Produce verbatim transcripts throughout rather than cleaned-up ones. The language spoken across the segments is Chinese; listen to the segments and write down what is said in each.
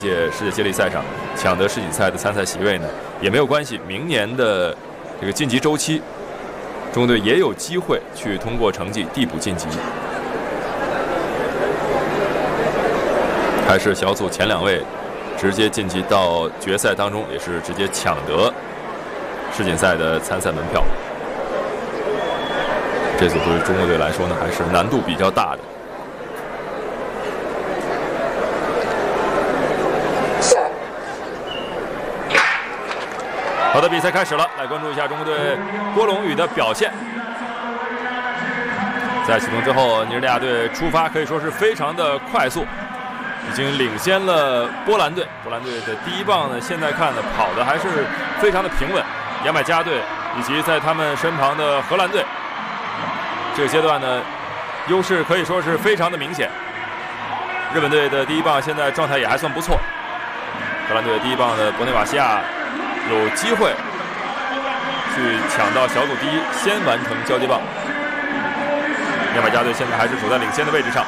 届世界接力赛上抢得世锦赛的参赛席位呢，也没有关系。明年的这个晋级周期，中国队也有机会去通过成绩递补晋级。还是小组前两位直接晋级到决赛当中，也是直接抢得世锦赛的参赛门票。这组对于中国队来说呢，还是难度比较大的。 好的，比赛开始了，来关注一下中国队郭龙宇的表现。在启动之后，尼日利亚队出发可以说是非常的快速，已经领先了波兰队。波兰队的第一棒呢，现在看呢跑的还是非常的平稳。牙买加队以及在他们身旁的荷兰队，这个阶段呢优势可以说是非常的明显。日本队的第一棒现在状态也还算不错。荷兰队的第一棒的博内瓦西亚 有机会去抢到小组第一，先完成交接棒。牙买加队现在还是处在领先的位置上，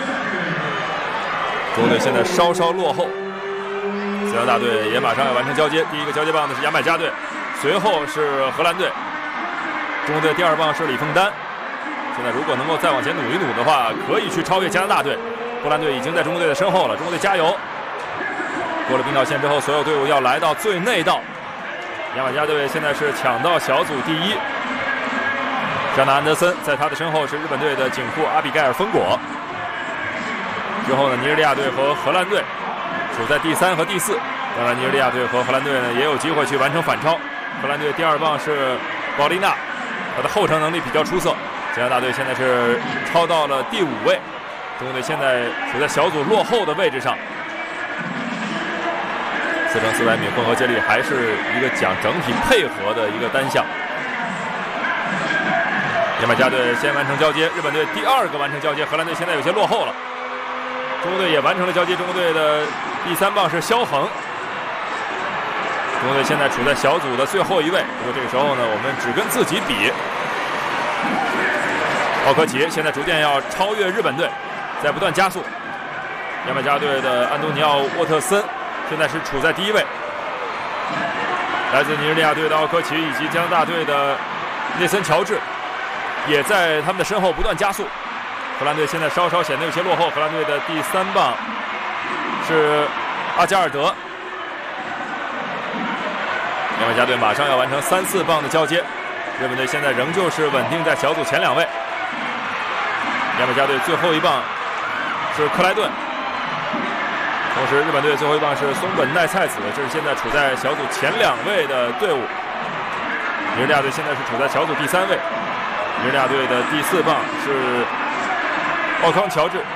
中国队现在稍稍落后。斯扬大队也马上要完成交接，第一个交接棒的是牙买加队，随后是荷兰队。中国队第二棒是李凤丹。现在如果能够再往前努一努的话，可以去超越加拿大队。波兰队已经在中国队的身后了，中国队加油！过了冰岛线之后，所有队伍要来到最内道。 牙买加队现在是抢到小组第一，詹纳安德森在他的身后是日本队的警护阿比盖尔丰果。之后呢，尼日利亚队和荷兰队处在第三和第四。当然，尼日利亚队和荷兰队呢也有机会去完成反超。荷兰队第二棒是保利纳，他的后程能力比较出色。加拿大队现在是超到了第五位，中国队现在处在小组落后的位置上。 四乘四百米混合接力还是一个讲整体配合的一个单项。牙买加队先完成交接，日本队第二个完成交接，荷兰队现在有些落后了。中国队也完成了交接，中国队的第三棒是肖恒。中国队现在处在小组的最后一位，不过这个时候呢，我们只跟自己比。奥科奇现在逐渐要超越日本队，在不断加速。牙买加队的安东尼奥沃特森 现在是处在第一位，来自尼日利亚队的奥科奇以及加拿大队的内森乔治也在他们的身后不断加速。荷兰队现在稍稍显得有些落后，荷兰队的第三棒是阿加尔德。牙买加队马上要完成三四棒的交接，日本队现在仍旧是稳定在小组前两位。牙买加队最后一棒是克莱顿。 同时，日本队最后一棒是松本奈菜子，这是现在处在小组前两位的队伍。尼日利亚队现在是处在小组第三位。尼日利亚队的第四棒是奥康乔治。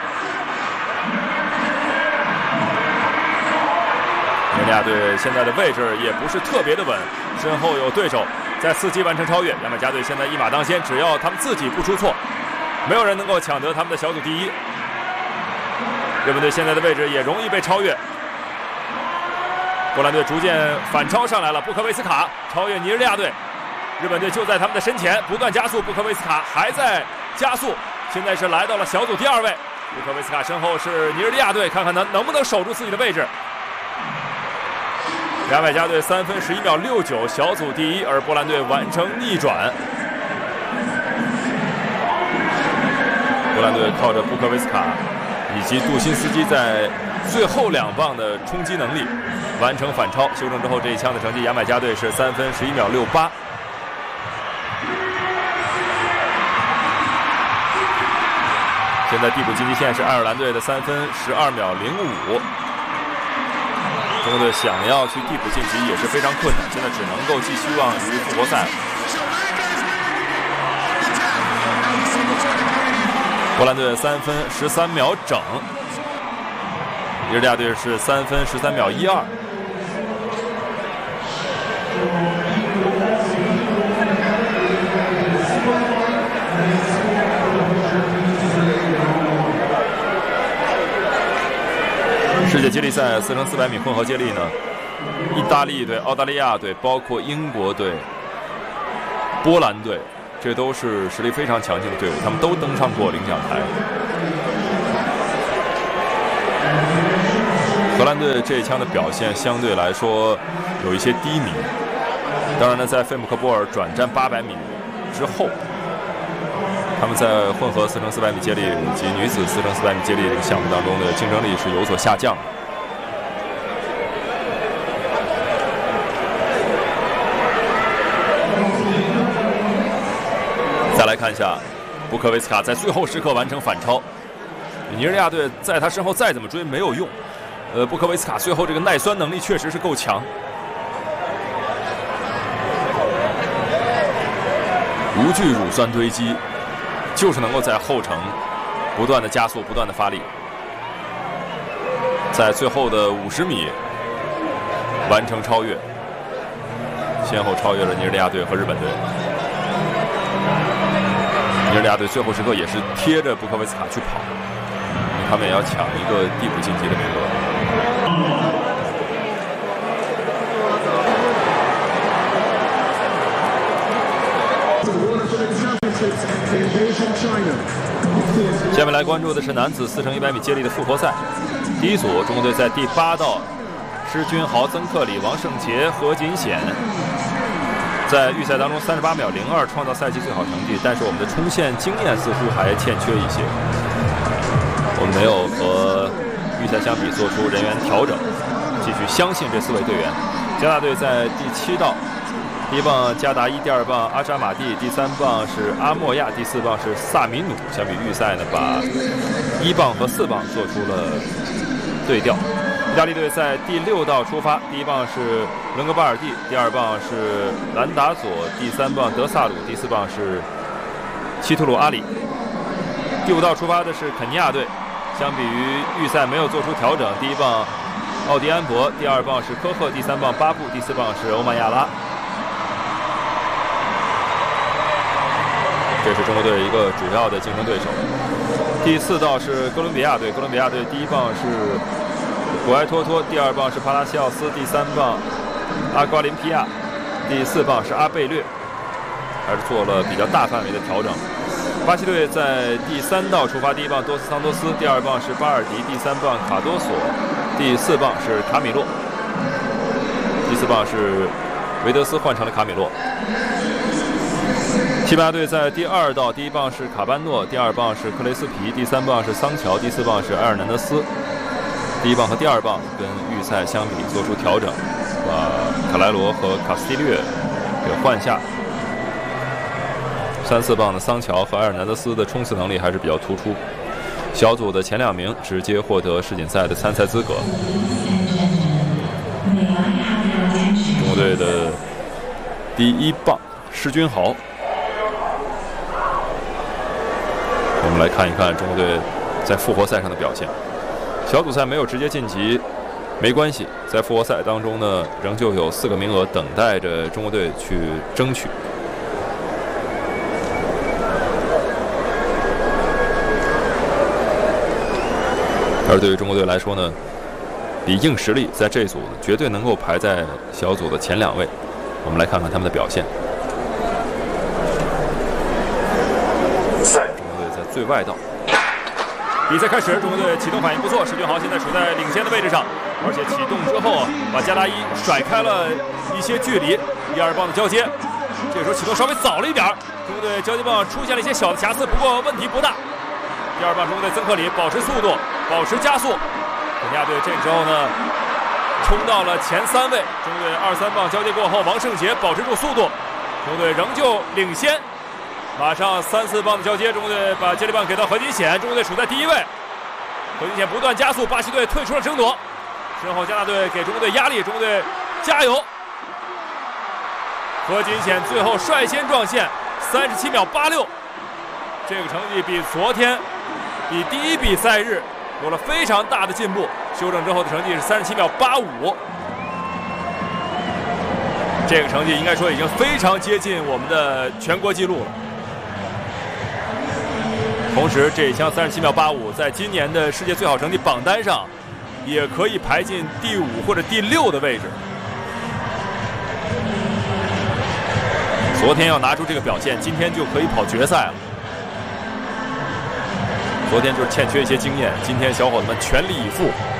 尼日利亚队现在的位置也不是特别的稳，身后有对手在伺机完成超越。牙买加队现在一马当先，只要他们自己不出错，没有人能够抢得他们的小组第一。 日本队现在的位置也容易被超越。波兰队逐渐反超上来了，布科维斯卡超越尼日利亚队，日本队就在他们的身前，不断加速。布科维斯卡还在加速，现在是来到了小组第二位。布科维斯卡身后是尼日利亚队，看看能能不能守住自己的位置。牙买加队三分十一秒六九，小组第一，而波兰队完成逆转。波兰队靠着布科维斯卡 以及杜辛斯基在最后两棒的冲击能力，完成反超。修正之后，这一枪的成绩，牙买加队是三分十一秒六八。现在递补晋级线是爱尔兰队的三分十二秒零五。中国队想要去递补晋级也是非常困难，现在只能够寄希望于复活赛。 波兰队三分十三秒整，尼日利亚队是三分十三秒一二。世界接力赛四乘四百米混合接力呢，意大利队、澳大利亚队，包括英国队、波兰队。 这都是实力非常强劲的队伍，他们都登上过领奖台。 荷兰队这一枪的表现相对来说有一些低迷。当然呢，在费姆克波尔转战八百米之后，他们在混合四乘四百米接力以及女子四乘四百米接力这个项目当中的竞争力是有所下降的。再来看一下布科维茨卡在最后时刻完成反超，尼日利亚队在他身后再怎么追没有用。呃，布科维茨卡最后这个耐酸能力确实是够强。无惧乳酸堆积，就是能够在后程不断的加速，不断的发力，在最后的五十米完成超越，先后超越了尼日利亚队和日本队。尼日利亚队最后时刻也是贴着布科维茨卡去跑，他们也要抢一个替补晋级的名额。下面来关注的是男子四乘一百米接力的复活赛。第一组，中国队在第八道，施君豪、曾克里、王胜杰、何锦显在预赛当中三十八秒零二创造赛季最好成绩，但是我们的冲线经验似乎还欠缺一些，我们没有和预赛相比做出人员调整，继续相信这四位队员。加拿大队在第七道。第一棒加达伊，第二棒阿扎马蒂，第三棒是阿莫亚，第四棒是萨米努。相比预赛呢，把一棒和四棒做出了对调。意大利队在第六道出发，第一棒是伦格巴尔蒂，第二棒是兰达佐，第三棒德萨鲁，第四棒是希图鲁阿里。第五道出发的是肯尼亚队，相比于预赛没有做出调整，第一棒奥迪安博，第二棒是科赫，第三棒巴布，第四棒是欧曼亚拉。这是中国队一个主要的竞争对手。第四道是哥伦比亚队，哥伦比亚队第一棒是古埃托托，第二棒是帕拉西奥斯，第三棒阿瓜林皮亚，第四棒是阿贝略，还是做了比较大范围的调整。巴西队在第三道出发，第一棒多斯桑多斯，第二棒是巴尔迪，第三棒卡多索，第四棒是卡米洛，第四棒是维德斯换成了卡米洛。西班牙队在第二道，第一棒是卡班诺，第二棒是克雷斯皮，第三棒是桑乔，第四棒是埃尔南德斯。第一棒和第二棒跟预赛相比做出调整，把卡莱罗和卡斯蒂略给换下。三四棒的桑乔和埃尔南德斯的冲刺能力还是比较突出，小组的前两名直接获得世锦赛的参赛资格。中国队的第一棒施君豪。我们来看一看中国队在复活赛上的表现。小组赛没有直接晋级，没关系，在复活赛当中呢，仍旧有四个名额等待着中国队去争取。而对于中国队来说呢，比硬实力在这一组绝对能够排在小组的前两位。我们来看看他们的表现。最外道，比赛开始，中国队启动反应不错，施君豪现在处在领先的位置上，而且启动之后把加达伊甩开了一些距离，一二棒的交接，这个时候启动稍微早了一点，中国队交接棒出现了一些小的瑕疵，不过问题不大。第二棒中国队曾克里保持速度，保持加速，肯尼亚队这个时候呢冲到了前三位，中国队二三棒交接过后，王胜杰保持住速度，中国队仍旧领先。马上三四棒的交接，中国队把接力棒给到何锦显，中国队处在第一位。何锦显不断加速，巴西队退出了争夺。身后加拿大队给中国队压力，中国队加油！何锦显最后率先撞线，三十七秒八六，这个成绩比昨天、比第一比赛日有了非常大的进步。修正之后的成绩是三十七秒八五。这个成绩应该说已经非常接近我们的全国纪录了。同时，这一枪三十七秒八五，在今年的世界最好成绩榜单上，也可以排进第五或者第六的位置。昨天要拿出这个表现，今天就可以跑决赛了。昨天就是欠缺一些经验，今天小伙子们全力以赴，